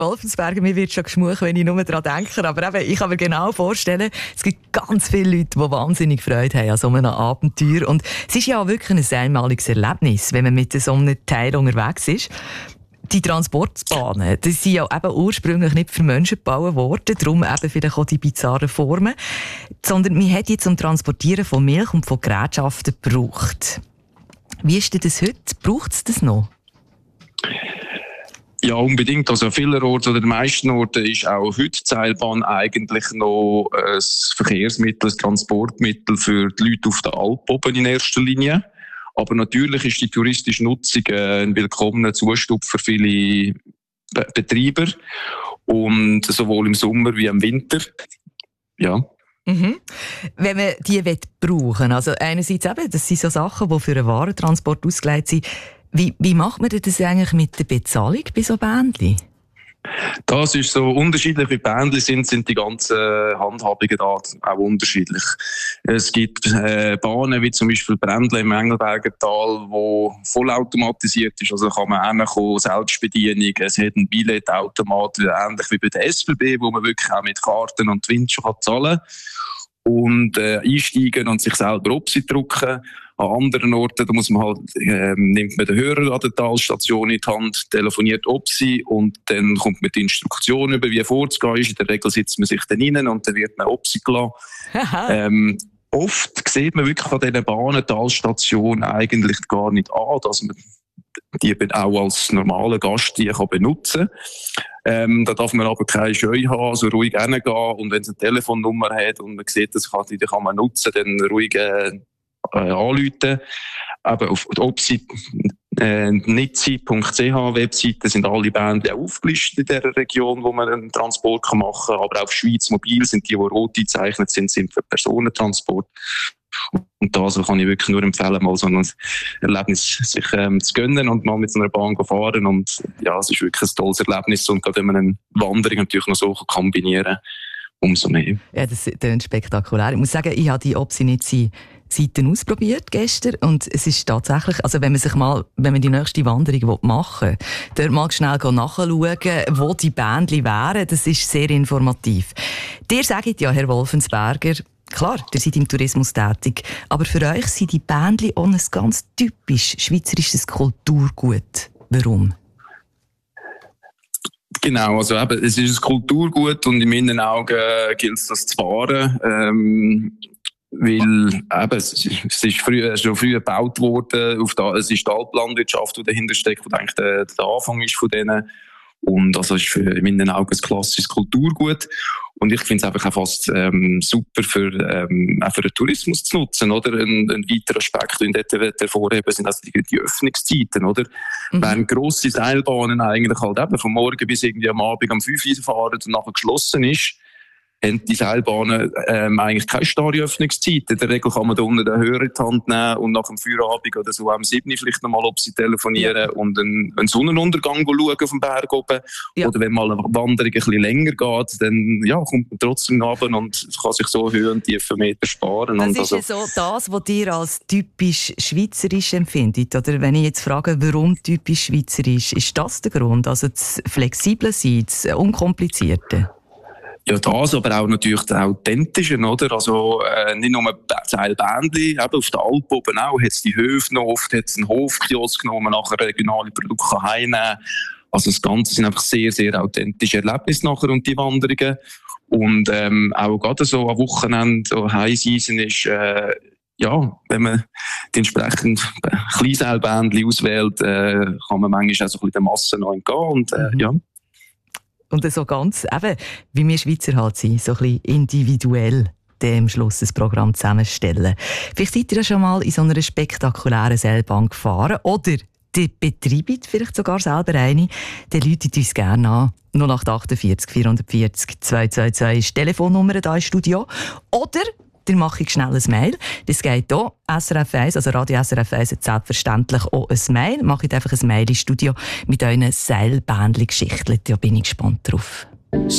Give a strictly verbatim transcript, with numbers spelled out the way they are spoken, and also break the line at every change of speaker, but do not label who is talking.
Wolfensberger, mir wird schon geschmuch, wenn ich nur daran denke. Aber eben, ich kann mir genau vorstellen, es gibt ganz viele Leute, die wahnsinnig Freude haben an so einem Abenteuer. Und es ist ja auch wirklich ein einmaliges Erlebnis, wenn man mit so einem Teil unterwegs ist. Die Transportbahnen, die sind ja eben ursprünglich nicht für Menschen gebaut worden, darum eben vielleicht auch die bizarren Formen, sondern man hat jetzt zum Transportieren von Milch und von Gerätschaften gebraucht. Wie ist denn das heute? Braucht es das noch?
Ja, unbedingt. Also an vielen Orten oder den meisten Orten ist auch heute die Seilbahn eigentlich noch ein Verkehrsmittel, ein Transportmittel für die Leute auf der Alp oben in erster Linie. Aber natürlich ist die touristische Nutzung ein willkommener Zustand für viele Be- Betreiber. Und sowohl im Sommer wie im Winter. Ja.
Mhm. Wenn man die brauchen will, also einerseits eben, das sind so Sachen, die für einen Warentransport ausgelegt sind. Wie, wie macht man das eigentlich mit der Bezahlung bei so Bändchen?
Das ist so unterschiedlich, wie Bändchen sind, sind die ganzen Handhabungen da auch unterschiedlich. Es gibt äh, Bahnen wie zum Beispiel Brändle im Engelberger Tal, wo vollautomatisiert ist, also kann man hinkommen, Selbstbedienung, es hat einen Billetautomat, ähnlich wie bei der S B B, wo man wirklich auch mit Karten und Twint schon zahlen kann. Und äh, einsteigen und sich selber Opsi drucken. An anderen Orten, da muss man halt, äh, nimmt man den Hörer an der Talstation in die Hand, telefoniert Opsi und dann kommt man die Instruktion über, wie vorzugehen ist. In der Regel sitzt man sich dann rein und dann wird man Opsi gelassen. ähm, oft sieht man wirklich an diesen Bahnen Talstationen eigentlich gar nicht an, dass man die eben auch als normalen Gast die kann benutzen kann. Ähm, da darf man aber keine Scheu haben, also ruhig hingehen und wenn es eine Telefonnummer hat und man sieht, das kann, die kann man nutzen, dann ruhig äh, äh, anrufen. Aber auf der Opsi äh, nitzi punkt c h Webseite sind alle Bändchen aufgelistet in dieser Region, wo man einen Transport machen kann. Aber auf Schweiz Mobil sind die, die rot gezeichnet sind, sind für Personentransport. Und da also kann ich wirklich nur empfehlen, mal so ein Erlebnis sich ähm, zu gönnen und mal mit so einer Bahn fahren. Und ja, es ist wirklich ein tolles Erlebnis. Und gerade wenn man eine Wanderung natürlich noch so kombinieren kann, umso mehr.
Ja, das klingt spektakulär. Ich muss sagen, ich habe die Opsi-Nitzi Seiten ausprobiert gestern und es ist tatsächlich, also wenn man sich mal, wenn man die nächste Wanderung machen will, dort mal schnell nachschauen, wo die Bändchen wären, das ist sehr informativ. Dir sagt ja, Herr Wolfensberger, klar, ihr seid im Tourismus tätig, aber für euch sind die Bändchen auch ein ganz typisch schweizerisches Kulturgut. Warum?
Genau, also eben, es ist ein Kulturgut und in meinen Augen äh, gilt es, das zu wahren. Ähm, weil eben, es ist, es ist früh, schon früh gebaut worden. Auf der, es ist die Alplandwirtschaft, die dahinter steckt, die eigentlich der, der Anfang ist von denen. Und also ist für, in meinen Augen ein klassisches Kulturgut. Und ich finde es einfach auch fast ähm, super für, ähm, auch für den Tourismus zu nutzen, oder? Ein, ein weiterer Aspekt, den dort hervorheben, sind also die, die Öffnungszeiten, oder? Mhm. Während grosse Seilbahnen eigentlich halt eben vom Morgen bis irgendwie am Abend um fünf Uhr fahren und nachher geschlossen ist, haben die Seilbahnen ähm, eigentlich keine starre Öffnungszeit. In der Regel kann man da unten den Hörer in die Hand nehmen und nach dem Feierabend oder so am sieben Uhr vielleicht nochmal ob sie telefonieren ja. und einen, einen Sonnenuntergang schauen auf dem Berg oben. Ja. Oder wenn mal eine Wanderung ein bisschen länger geht, dann ja, kommt man trotzdem runter und kann sich so Höhen und tiefen Meter sparen.
Das
und
ist
also,
ja so das, was ihr als typisch schweizerisch empfindet. Oder wenn ich jetzt frage, warum typisch schweizerisch, ist das der Grund? Also das Flexible sein, das Unkomplizierte?
Ja, das, aber auch natürlich das Authentische, oder? Also, äh, nicht nur Seilbändchen, eben auf der Alp oben auch, hat es die Höfe noch, oft hat es einen Hofkiosk genommen, man nachher regionale Produkte heimnehmen kann. Also, das Ganze sind einfach sehr, sehr authentische Erlebnisse nachher und die Wanderungen. Und, ähm, auch gerade so am Wochenende, so High-Season ist, äh, ja, wenn man die entsprechend Kleinseilbändchen auswählt, äh, kann man manchmal auch so ein bisschen der Masse noch entgehen und, äh, mhm. ja.
Und so ganz, eben, wie wir Schweizer halt sind, so ein bisschen individuell dem Schluss das Programm zusammenstellen. Vielleicht seid ihr ja schon mal in so einer spektakulären Seilbahn gefahren oder ihr betreibt vielleicht sogar selber eine. Dann läutet uns gerne an. null acht achtundvierzig vierhundertvierzig zweihundertzweiundzwanzig ist die Telefonnummer hier im Studio. Oder dann mache ich schnell ein Mail. Das geht hier. S R F eins, also Radio S R F eins hat selbstverständlich auch ein Mail. Macht einfach ein Mail ins Studio mit euren Seilbändchen-Geschichten. Da bin ich gespannt drauf.